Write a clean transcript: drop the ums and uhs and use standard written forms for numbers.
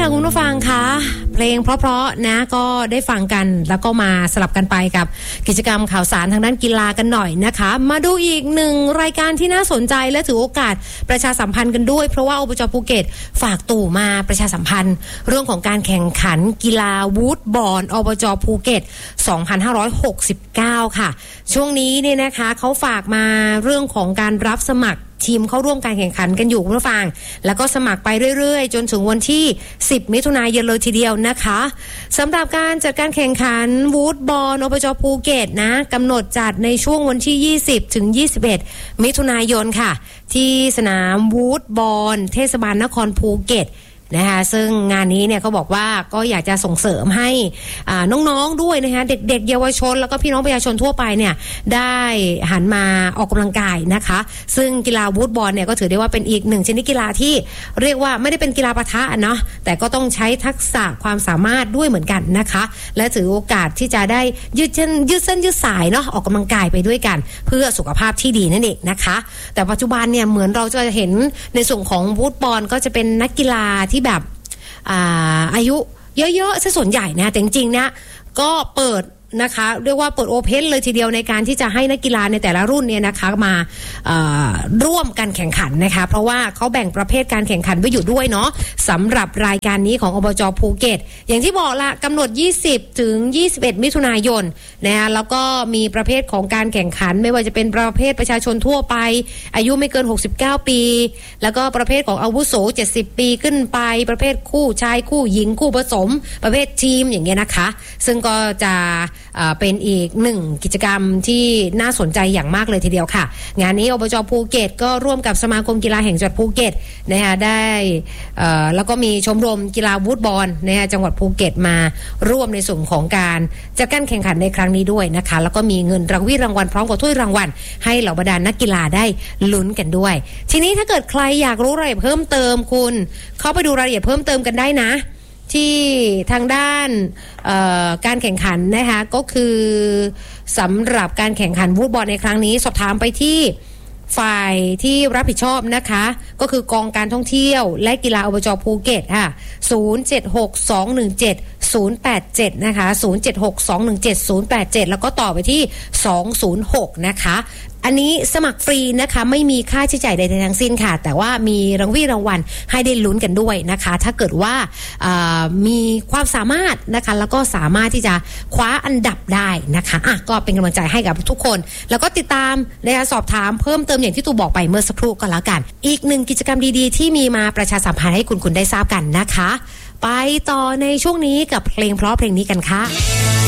ค่ะคุณผู้ฟังคะเพลงเพราะๆนะก็ได้ฟังกันแล้วก็มาสลับกันไปกับกิจกรรมข่าวสารทางด้านกีฬากันหน่อยนะคะมาดูอีกหนึ่งรายการที่น่าสนใจและถือโอกาสประชาสัมพันธ์กันด้วยเพราะว่าอบจ.ภูเก็ตฝากตู่มาประชาสัมพันธ์เรื่องของการแข่งขันกีฬาวูดบอลอบจ.ภูเก็ต2569ค่ะช่วงนี้เนี่ยนะคะเขาฝากมาเรื่องของการรับสมัครทีมเข้าร่วมการแข่งขันกันอยู่คุณผู้ฟังแล้วก็สมัครไปเรื่อยๆจนถึงวันที่10มิถุนายนเลยทีเดียวนะคะสำหรับการจัดการแข่งขันวูดบอลอบจ.ภูเก็ตนะกำหนดจัดในช่วงวันที่20ถึง21มิถุนายนค่ะที่สนามวูดบอลเทศบาลนครภูเก็ตนะคะซึ่งงานนี้เนี่ยเขาบอกว่าก็อยากจะส่งเสริมให้น้องๆด้วยนะคะเด็กๆเยาวชนแล้วก็พี่น้องประชาชนทั่วไปเนี่ยได้หันมาออกกำลังกายนะคะซึ่งกีฬาวูดบอลเนี่ยก็ถือได้ว่าเป็นอีกหนึ่งชนิดกีฬาที่เรียกว่าไม่ได้เป็นกีฬาปะทะเนาะแต่ก็ต้องใช้ทักษะความสามารถด้วยเหมือนกันนะคะและถือโอกาสที่จะได้ยืดเส้นยืดสายเนาะออกกำลังกายไปด้วยกันเพื่อสุขภาพที่ดีนั่นเองนะคะแต่ปัจจุบันเนี่ยเหมือนเราจะเห็นในส่วนของวูดบอลก็จะเป็นนักกีฬาที่แบบอายุเยอะๆซะส่วนใหญ่นะแต่จริงๆเนี่ยก็เปิดนะคะเรียกว่าเปิดโอเพนเลยทีเดียวในการที่จะให้นักกีฬาในแต่ละรุ่นเนี่ยนะคะมาร่วมกันแข่งขันนะคะเพราะว่าเขาแบ่งประเภทการแข่งขันไว้อยู่ด้วยเนาะสำหรับรายการนี้ของอบจ.ภูเก็ตอย่างที่บอกละกำหนด20ถึง21มิถุนายนนะคะแล้วก็มีประเภทของการแข่งขันไม่ว่าจะเป็นประเภทประชาชนทั่วไปอายุไม่เกิน69ปีแล้วก็ประเภทของอาวุโส70ปีขึ้นไปประเภทคู่ชายคู่หญิงคู่ผสมประเภททีมอย่างเงี้ยนะคะซึ่งก็จะเป็นอีกหนึ่งกิจกรรมที่น่าสนใจอย่างมากเลยทีเดียวค่ะงานนี้อบจ.ภูเก็ตก็ร่วมกับสมาคมกีฬาแห่งจังหวัดภูเก็ตนะคะได้แล้วก็มีชมรมกีฬาวูดบอลนะคะจังหวัดภูเก็ตมาร่วมในส่วนของการจัดการแข่งขันในครั้งนี้ด้วยนะคะแล้วก็มีเงินรางวัลพร้อมกับถ้วยรางวัลให้เหล่าบรรดานักกีฬาได้ลุ้นกันด้วยทีนี้ถ้าเกิดใครอยากรู้รายละเอียดเพิ่มเติมคุณเข้าไปดูรายละเอียดเพิ่มเติมกันได้นะที่ทางด้านการแข่งขันนะคะก็คือสำหรับการแข่งขันวูดบอลในครั้งนี้สอบถามไปที่ฝ่ายที่รับผิดชอบนะคะก็คือกองการท่องเที่ยวและกีฬาอบจ.ภูเก็ตค่ะ076217 087นะคะ076217 087แล้วก็ต่อไปที่206นะคะอันนี้สมัครฟรีนะคะไม่มีค่าใช้จ่ายใดๆทั้งสิ้นค่ะแต่ว่ามีรางวัลให้ได้ลุ้นกันด้วยนะคะถ้าเกิดว่ามีความสามารถนะคะแล้วก็สามารถที่จะคว้าอันดับได้นะคะก็เป็นกำลังใจให้กับทุกคนแล้วก็ติดตามนะคะสอบถามเพิ่มเติมอย่างที่ตูบอกไปเมื่อสักครู่ก็แล้วกันอีกหนึ่งกิจกรรมดีๆที่มีมาประชาสัมพันธ์ให้คุณได้ทราบกันนะคะไปต่อในช่วงนี้กับเพลงเพราะเพลงนี้กันค่ะ